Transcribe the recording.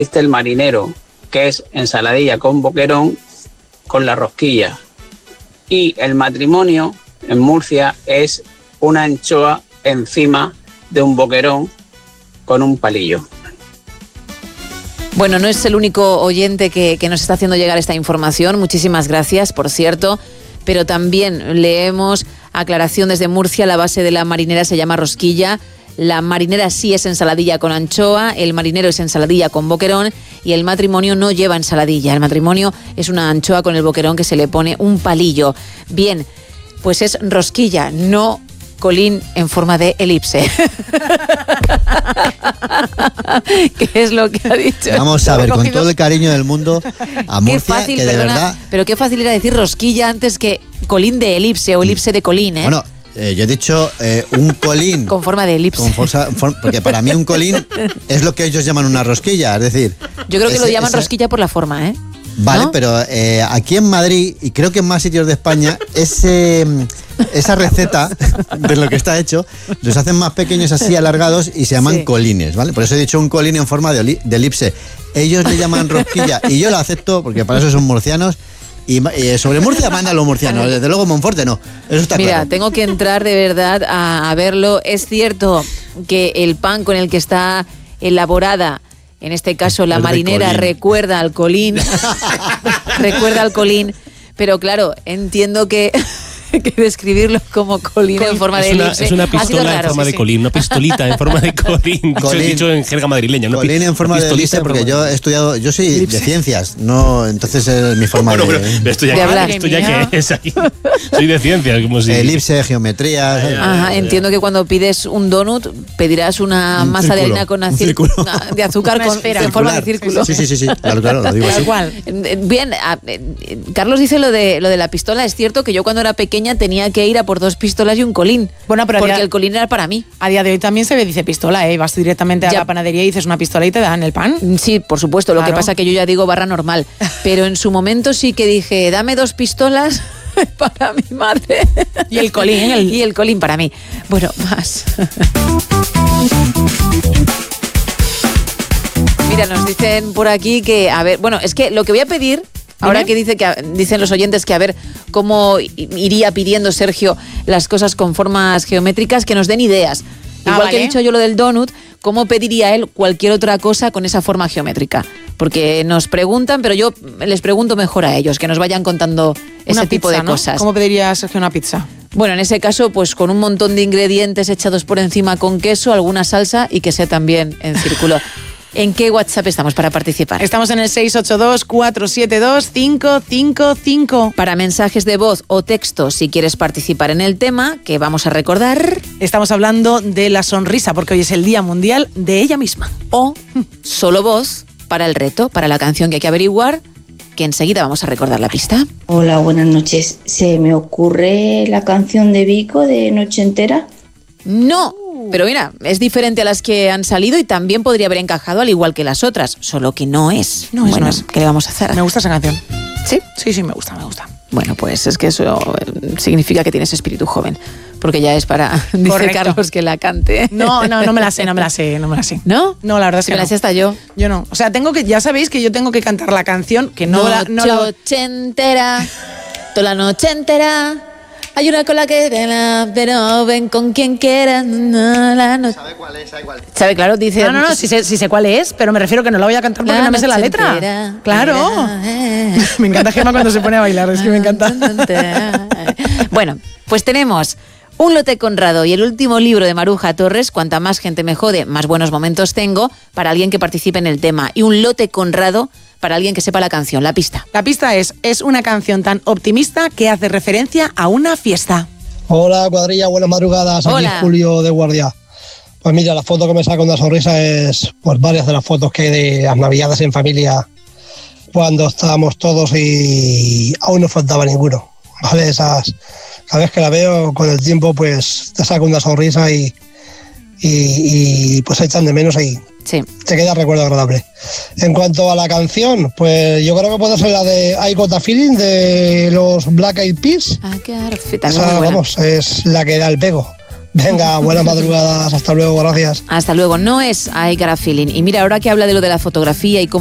Existe el marinero, que es ensaladilla con boquerón con la rosquilla. Y el matrimonio en Murcia es una anchoa encima de un boquerón con un palillo. Bueno, no es el único oyente que nos está haciendo llegar esta información. Muchísimas gracias, por cierto. Pero también leemos aclaración desde Murcia. La base de la marinera se llama rosquilla. La marinera sí es ensaladilla con anchoa, el marinero es ensaladilla con boquerón y el matrimonio no lleva ensaladilla. El matrimonio es una anchoa con el boquerón que se le pone un palillo. Bien, pues es rosquilla, no colín en forma de elipse. ¿Qué es lo que ha dicho? Vamos a ver, con todo el cariño del mundo a Murcia, qué fácil, que de perdona, verdad... Pero qué fácil era decir rosquilla antes que colín de elipse o elipse de colín, ¿eh? Bueno, yo he dicho un colín. Con forma de elipse. Porque para mí un colín es lo que ellos llaman una rosquilla, es decir... Yo creo que lo llaman rosquilla por la forma, ¿eh? Vale, ¿no? pero aquí en Madrid, y creo que en más sitios de España, esa receta de lo que está hecho, los hacen más pequeños así, alargados, y se llaman colines, ¿vale? Por eso he dicho un colín en forma de elipse. Ellos le llaman rosquilla, y yo lo acepto, porque para eso son murcianos. Y sobre Murcia mandan los murcianos, desde luego Monforte no, eso está claro. Mira, tengo que entrar de verdad a verlo. Es cierto que el pan con el que está elaborada, en este caso la marinera, recuerda al colín, pero claro, entiendo que describirlo como colín en forma de elipse. Es una pistola en forma de colín, una pistolita en forma de colín. Dicho en jerga madrileña. Colín en forma de elipse, porque yo he estudiado, yo soy de ciencias, no, entonces es mi forma de hablar. Esto ya que es aquí. Soy de ciencias, como si... Elipse, geometría... Ajá, entiendo que cuando pides un donut pedirás una masa de harina con de azúcar en forma de círculo. Sí, claro, lo digo así. Bien, Carlos dice lo de la pistola. Es cierto que yo cuando era pequeña tenía que ir a por 2 pistolas y un colín. Bueno, pero porque el colín era para mí. A día de hoy también se dice pistola, ¿eh? Vas directamente a la panadería y dices una pistola y te dan el pan. Sí, por supuesto. Claro. Lo que pasa es que yo ya digo barra normal. Pero en su momento sí que dije, dame 2 pistolas para mi madre. Y el colín. Y el colín para mí. Bueno, más. Mira, nos dicen por aquí que, a ver, bueno, es que lo que voy a pedir... Ahora que dicen los oyentes que a ver cómo iría pidiendo Sergio las cosas con formas geométricas, que nos den ideas. Igual que he dicho yo lo del donut, ¿cómo pediría él cualquier otra cosa con esa forma geométrica? Porque nos preguntan, pero yo les pregunto mejor a ellos, que nos vayan contando ese tipo de cosas. ¿Cómo pediría Sergio una pizza? Bueno, en ese caso, pues con un montón de ingredientes echados por encima con queso, alguna salsa y que sea también en círculo. ¿En qué WhatsApp estamos para participar? Estamos en el 682-472-555. Para mensajes de voz o texto, si quieres participar en el tema, que vamos a recordar. Estamos hablando de la sonrisa, porque hoy es el Día Mundial de ella misma. O solo voz para el reto, para la canción que hay que averiguar, que enseguida vamos a recordar la pista. Hola, buenas noches. ¿Se me ocurre la canción de Vico de Noche Entera? No. Pero mira, es diferente a las que han salido y también podría haber encajado al igual que las otras, solo que no es. No es. ¿Qué le vamos a hacer? Me gusta esa canción. ¿Sí? Sí, me gusta. Bueno, pues es que eso significa que tienes espíritu joven, porque ya es para, dice Carlos, que la cante. No me la sé. ¿No? No, la verdad es que me la sé hasta yo. Yo no. O sea, ya sabéis que yo tengo que cantar la canción, que Noche entera, toda la noche entera. Hay una cola que pero ven con quien quieras. ¿Sabe cuál es? ¿Sabe? Claro, dice. No, sí sé cuál es, pero me refiero que no la voy a cantar porque no me sé la letra. Entera, claro. Me encanta Gemma cuando se pone a bailar, es que me encanta. Bueno, pues tenemos un lote Conrado y el último libro de Maruja Torres, Cuanta más gente me jode, más buenos momentos tengo, para alguien que participe en el tema. Y un lote Conrado para alguien que sepa la canción, la pista. La pista es una canción tan optimista que hace referencia a una fiesta. Hola, cuadrilla, buenas madrugadas. Aquí es Julio de Guardia. Pues mira, la foto que me saca una sonrisa es pues varias de las fotos que hay de las navidades en familia cuando estábamos todos y aún no faltaba ninguno. ¿Vale? Esas, cada vez que la veo con el tiempo pues te saca una sonrisa y pues echan de menos ahí. Sí. Te queda recuerdo agradable. En cuanto a la canción, pues yo creo que puede ser la de I Got a Feeling de los Black Eyed Peas. Esa, vamos, es la que da el pego. Venga, buenas madrugadas, hasta luego, gracias. Hasta luego. No es I Got a Feeling. Y mira, ahora que habla de lo de la fotografía y cómo